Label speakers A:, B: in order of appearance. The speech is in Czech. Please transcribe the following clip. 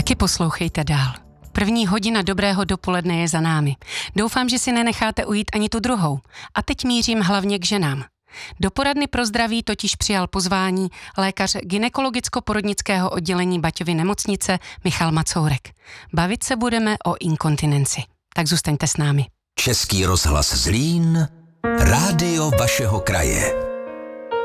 A: Taky poslouchejte dál. První hodina dobrého dopoledne je za námi. Doufám, že si nenecháte ujít ani tu druhou. A teď mířím hlavně k ženám. Do poradny pro zdraví totiž přijal pozvání lékař gynekologicko-porodnického oddělení Baťovy nemocnice Michal Macourek. Bavit se budeme o inkontinenci. Tak zůstaňte s námi.
B: Český rozhlas Zlín, rádio vašeho kraje.